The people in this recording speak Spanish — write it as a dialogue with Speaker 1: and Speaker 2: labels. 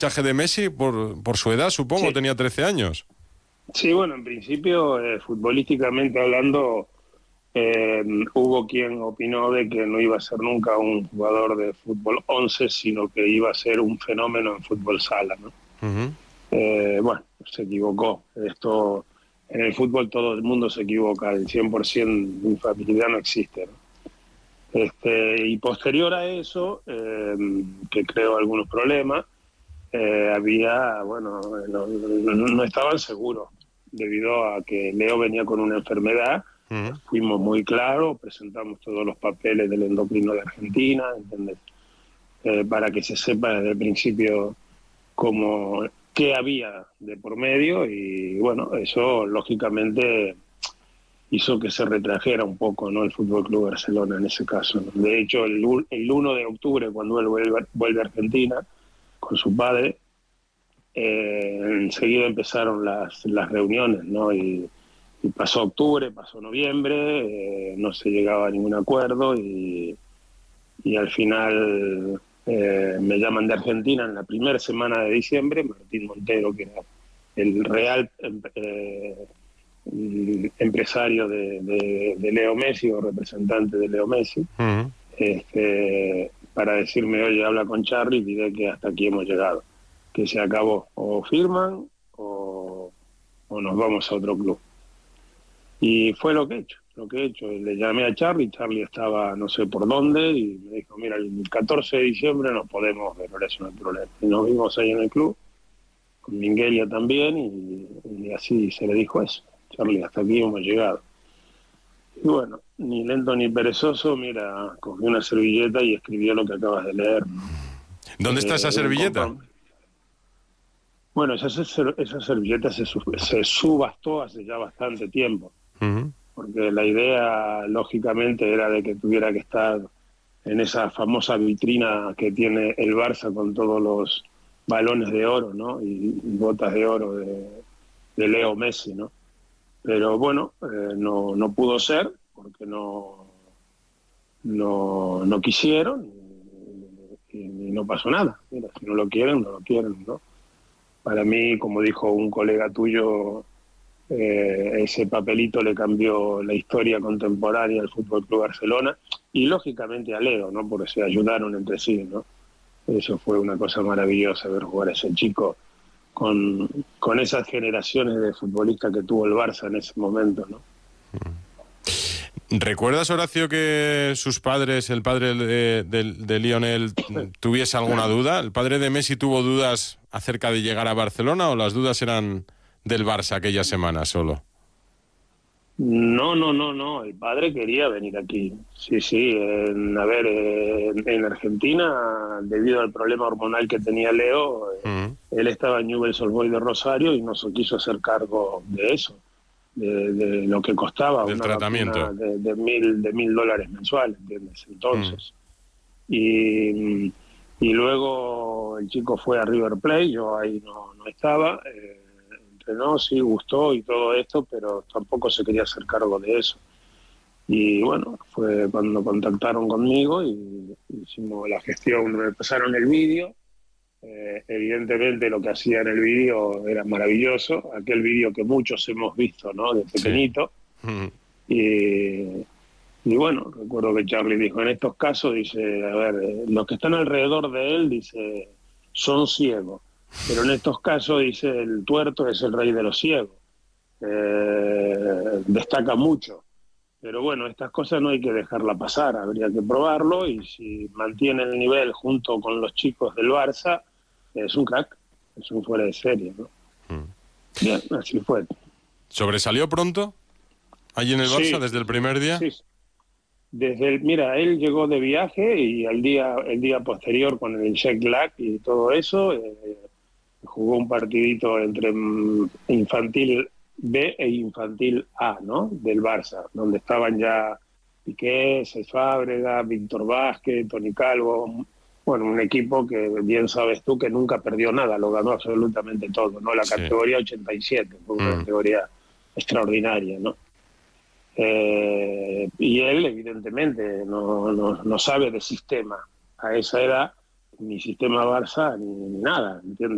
Speaker 1: fichaje de Messi por su edad, supongo,
Speaker 2: Sí.
Speaker 1: tenía 13 años.
Speaker 2: Sí, bueno, en principio, futbolísticamente hablando, hubo quien opinó de que no iba a ser nunca un jugador de fútbol 11, sino que iba a ser un fenómeno en fútbol sala, ¿no?
Speaker 1: Ujú.
Speaker 2: Bueno, se equivocó. Esto, en el fútbol todo el mundo se equivoca, el 100% de infalibilidad no existe, ¿no? Y posterior a eso, que creo algunos problemas, había, bueno, no estaban seguros, debido a que Leo venía con una enfermedad.
Speaker 1: Ujú.
Speaker 2: Fuimos muy claros, presentamos todos los papeles del endocrino de Argentina, ¿entendés? Para que se sepa desde el principio cómo, qué había de por medio, y bueno, eso lógicamente hizo que se retrajera un poco, ¿no?, el Fútbol Club Barcelona en ese caso, ¿no? De hecho, el 1 de octubre, cuando él vuelve a Argentina con su padre, enseguida empezaron las reuniones, ¿no? Y pasó octubre, pasó noviembre, no se llegaba a ningún acuerdo, y al final me llaman de Argentina en la primera semana de diciembre, Martín Montero, que era el real empresario de Leo Messi, o representante de Leo Messi,
Speaker 1: Ujú.
Speaker 2: para decirme: oye, habla con Charly y diré que hasta aquí hemos llegado, que se acabó, o firman o nos vamos a otro club. Y fue lo que he hecho, lo que he hecho. Le llamé a Charly estaba no sé por dónde, y me dijo: mira, el 14 de diciembre nos podemos ver, ahora eso no hay problema. Y nos vimos ahí en el club, con Minguelia también, y así se le dijo eso: Charly, hasta aquí hemos llegado. Y bueno, ni lento ni perezoso, mira, cogió una servilleta y escribió lo que acabas de leer, ¿no?
Speaker 1: ¿Dónde está esa
Speaker 2: Un
Speaker 1: servilleta?
Speaker 2: Bueno, esa servilleta se subastó hace ya bastante tiempo,
Speaker 1: Ujú.
Speaker 2: porque la idea, lógicamente, era de que tuviera que estar en esa famosa vitrina que tiene el Barça con todos los balones de oro, ¿no? Y botas de oro de Leo Messi, ¿no? Pero bueno, no pudo ser, porque no quisieron, y no pasó nada. Mira, si no lo quieren, no lo quieren, ¿no? Para mí, como dijo un colega tuyo, ese papelito le cambió la historia contemporánea al Fútbol Club Barcelona, y lógicamente a Leo, ¿no?, porque se ayudaron entre sí, ¿no? Eso fue una cosa maravillosa, ver jugar a ese chico con esas generaciones de futbolistas que tuvo el Barça en ese momento, ¿no?
Speaker 1: ¿Recuerdas, Horacio, que sus padres, el padre de Lionel, tuviese alguna duda? ¿El padre de Messi tuvo dudas acerca de llegar a Barcelona, o las dudas eran del Barça aquella semana solo?
Speaker 2: No, el padre quería venir aquí. Sí, sí, a ver, en Argentina, debido al problema hormonal que tenía Leo,
Speaker 1: Ujú.
Speaker 2: él estaba en Newell's Old Boys de Rosario y no se quiso hacer cargo de eso, de lo que costaba
Speaker 1: Del
Speaker 2: una vacuna
Speaker 1: tratamiento.
Speaker 2: de 1.000 dólares mensuales, ¿entiendes? Entonces, y, y luego el chico fue a River Plate, yo ahí no estaba, entrenó, sí, gustó y todo esto, pero tampoco se quería hacer cargo de eso. Y bueno, fue cuando contactaron conmigo y hicimos la gestión, me pasaron el vídeo. Evidentemente lo que hacía en el vídeo era maravilloso, aquel vídeo que muchos hemos visto, ¿no?, de
Speaker 1: Sí.
Speaker 2: pequeñito.
Speaker 1: Ujú.
Speaker 2: Y bueno, recuerdo que Charly dijo: en estos casos, dice, a ver, los que están alrededor de él, dice, son ciegos, pero en estos casos, dice, el tuerto es el rey de los ciegos. Destaca mucho. Pero bueno, estas cosas no hay que dejarla pasar, habría que probarlo, y si mantiene el nivel junto con los chicos del Barça, es un crack, es un fuera de serie, ¿no? Bien, así fue.
Speaker 1: ¿Sobresalió pronto allí en el Barça
Speaker 2: Sí,
Speaker 1: desde
Speaker 2: sí,
Speaker 1: el
Speaker 2: sí,
Speaker 1: primer día?
Speaker 2: sí. Mira, él llegó de viaje, y el día posterior, con el jet lag y todo eso, jugó un partidito entre infantil B e infantil A, ¿no?, del Barça, donde estaban ya Piqué, Cesc Fábregas, Víctor Vázquez, Toni Calvo. Bueno, un equipo que bien sabes tú que nunca perdió nada, lo ganó absolutamente todo, ¿no? La
Speaker 1: Sí.
Speaker 2: categoría 87 fue una
Speaker 1: Mm.
Speaker 2: categoría extraordinaria, ¿no? Y él, evidentemente, no sabe de sistema a esa edad, ni sistema Barça, ni nada, ¿entiendes?